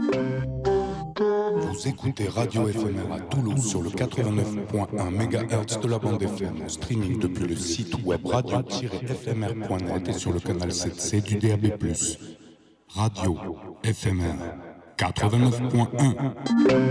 Vous écoutez Radio FMR à Toulouse sur le 89.1 MHz de la bande FM, en streaming depuis le site web radio-fmr.net et sur le canal 7C du DAB+. Radio FMR 89.1.